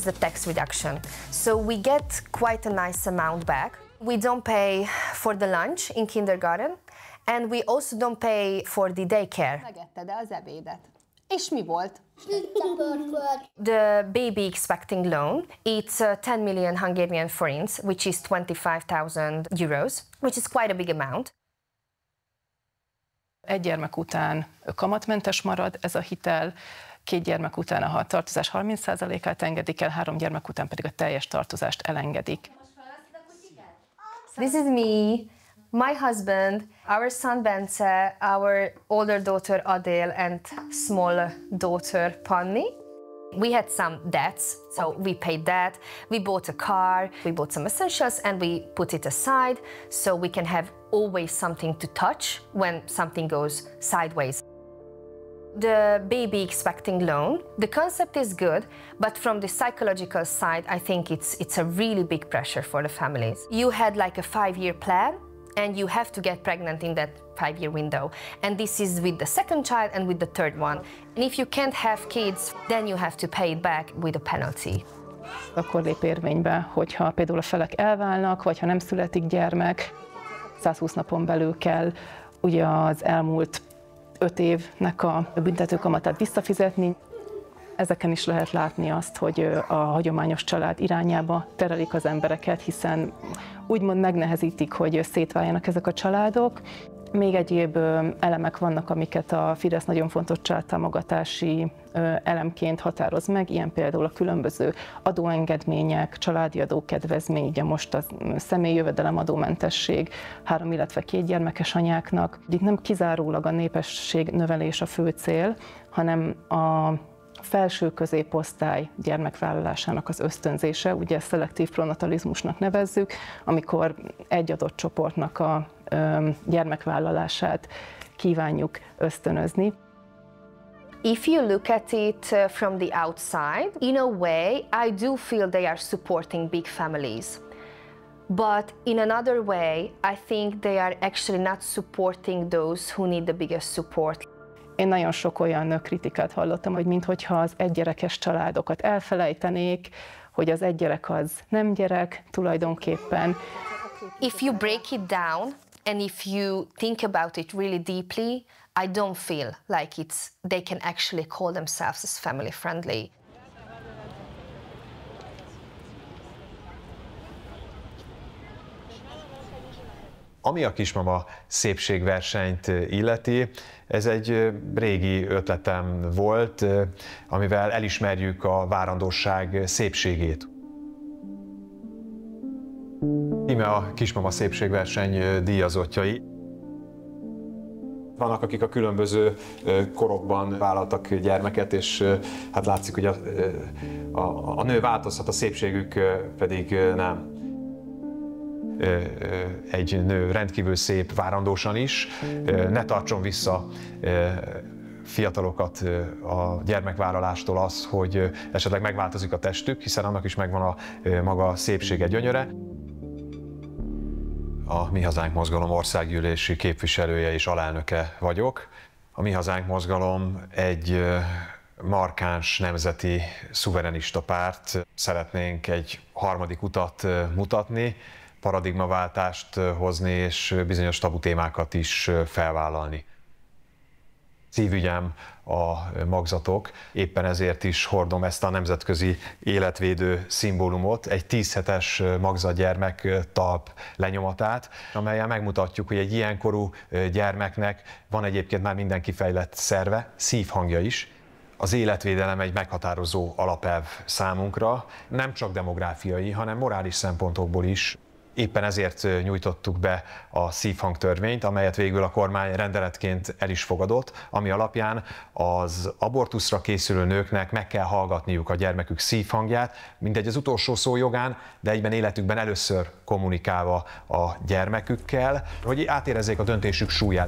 The tax reduction. So we get quite a nice amount back. We don't pay for the lunch in kindergarten, and we also don't pay for the daycare. Megetted-e az ebédet? És mi volt? The baby expecting loan, it's 10 million Hungarian forints, which is 25,000 euros, which is quite a big amount. Egy gyermek után kamatmentes marad ez a hitel, 2 gyermek után a tartozás 30%-át engedik el, 3 gyermek után pedig a teljes tartozást elengedik. This is me, my husband, our son Bence, our older daughter Adél, and small daughter Panni. We had some debts, so we paid that. We bought a car, we bought some essentials, and we put it aside so we can have always something to touch when something goes sideways. The baby expecting loan, the concept is good, but from the psychological side, I think it's a really big pressure for the families. You had like a 5-year plan, and you have to get pregnant in that 5-year window. And this is with the second child and with the third one. And if you can't have kids, then you have to pay it back with a penalty. Akkor lép érvénybe, hogyha például a felek elválnak, vagy ha nem születik gyermek, 120 napon belül kell ugye az elmúlt 5 évnek a büntetőkamatát visszafizetni. Ezeken is lehet látni azt, hogy a hagyományos család irányába terelik az embereket, hiszen úgymond megnehezítik, hogy szétváljanak ezek a családok. Még egyéb elemek vannak, amiket a Fidesz nagyon fontos családtámogatási elemként határoz meg, ilyen például a különböző adóengedmények, családi adókedvezmény, ugye most a személyi jövedelemadómentesség 3, illetve 2 gyermekes anyáknak. Itt nem kizárólag a népesség növelés a fő cél, hanem a felső középosztály gyermekvállalásának az ösztönzése, ugye szelektív pronatalizmusnak nevezzük, amikor egy adott csoportnak a gyermekvállalását kívánjuk ösztönözni. If you look at it from the outside, in a way, I do feel they are supporting big families. But in another way, I think they are actually not supporting those who need the biggest support. Én nagyon sok olyan kritikát hallottam, hogy minthogyha az egygyerekes családokat elfelejtenék, hogy az egy gyerek az nem gyerek tulajdonképpen. If you break it down and if you think about it really deeply, I don't feel like they can actually call themselves as family friendly. Ami a Kismama szépségversenyt illeti, ez egy régi ötletem volt, amivel elismerjük a várandóság szépségét. Íme a Kismama szépségverseny díjazottjai. Vannak, akik a különböző korokban vállaltak gyermeket, és hát látszik, hogy a nő változhat, a szépségük pedig nem. Egy nő rendkívül szép várandósan is, ne tartson vissza fiatalokat a gyermekvállalástól az, hogy esetleg megváltozik a testük, hiszen annak is megvan a maga szépsége, gyönyöre. A Mi Hazánk Mozgalom országgyűlési képviselője és alelnöke vagyok. A Mi Hazánk Mozgalom egy markáns nemzeti szuverenista párt. Szeretnénk egy harmadik utat mutatni, paradigmaváltást hozni és bizonyos tabu témákat is felvállalni. Szívügyem a magzatok, éppen ezért is hordom ezt a nemzetközi életvédő szimbólumot, egy 10 hetes magzatgyermek talp lenyomatát, amellyel megmutatjuk, hogy egy ilyenkorú gyermeknek van egyébként már minden kifejlett szerve, szívhangja is. Az életvédelem egy meghatározó alapelv számunkra, nem csak demográfiai, hanem morális szempontokból is. Éppen ezért nyújtottuk be a szívhangtörvényt, amelyet végül a kormány rendeletként el is fogadott, ami alapján az abortuszra készülő nőknek meg kell hallgatniuk a gyermekük szívhangját, mindegy az utolsó szó jogán, de egyben életükben először kommunikálva a gyermekükkel, hogy átérezzék a döntésük súlyát.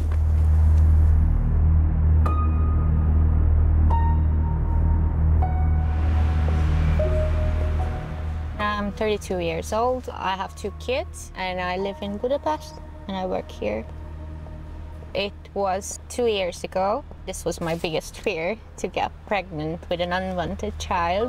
I'm 32 years old, I have 2 kids, and I live in Budapest, and I work here. It was 2 years ago. This was my biggest fear, to get pregnant with an unwanted child.